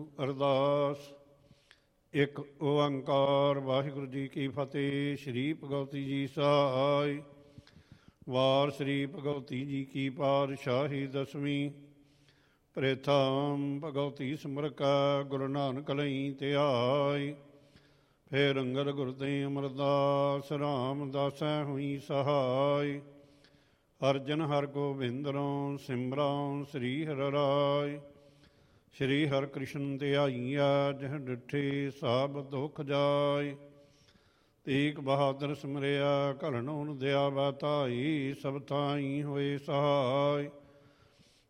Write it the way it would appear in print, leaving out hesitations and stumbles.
ਅਰਦਾਸ। ਇੱਕ ਓੰਕਾਰ ਵਾਹਿਗੁਰੂ ਜੀ ਕੀ ਫਤਿਹ। ਸ਼੍ਰੀ ਭਗਵਤੀ ਜੀ ਸਹਾਇ। ਵਾਰ ਸ਼੍ਰੀ ਭਗਵਤੀ ਜੀ ਕੀ ਪਾਤਸ਼ਾਹੀ ਦਸਵੀਂ। ਪ੍ਰੇਥਮ ਭਗਵਤੀ ਸਿਮਰਕਾ ਗੁਰੂ ਨਾਨਕ ਲਈ ਧਿਆਇ। ਫੇਰ ਅੰਗਦ ਗੁਰਦੇ ਅਮਰਦਾਸ ਰਾਮਦਾਸੈ ਹੋਈ ਸਹਾਇ। ਅਰਜਨ ਹਰ ਗੋਬਿੰਦਰੋਂ ਸਿਮਰਾਂ ਸ੍ਰੀ ਹਰਿ ਰਾਇ। ਸ਼੍ਰੀ ਹਰਿ ਕ੍ਰਿਸ਼ਨ ਧਿਆਈਆ ਜਿਹ ਡਿਠੇ ਸਭ ਦੁਖ ਜਾਇ। ਤੇਗ ਬਹਾਦਰ ਸਿਮਰਿਆ ਘਲਣੋਂ ਦਿਆ ਬਾਤਾਈ। ਸਭ ਥਾਈ ਹੋਏ ਸਹਾਇ।